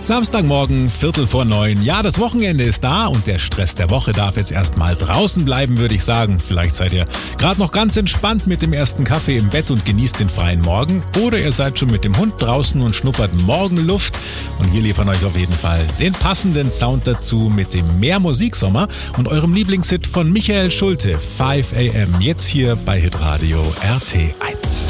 Samstagmorgen, 8:45. Ja, das Wochenende ist da und der Stress der Woche darf jetzt erstmal draußen bleiben, würde ich sagen. Vielleicht seid ihr gerade noch ganz entspannt mit dem ersten Kaffee im Bett und genießt den freien Morgen. Oder ihr seid schon mit dem Hund draußen und schnuppert Morgenluft. Und wir liefern euch auf jeden Fall den passenden Sound dazu mit dem Mehr Musiksommer und eurem Lieblingshit von Michael Schulte, 5 AM. Jetzt hier bei Hitradio RT1.